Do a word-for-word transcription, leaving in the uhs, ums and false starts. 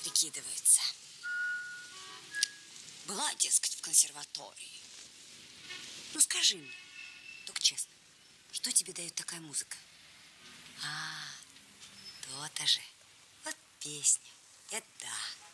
прикидываются. Была, дескать, в консерватории. Ну, скажи мне, только честно, что тебе дает такая музыка? А, то-то же. Вот песня. Это да.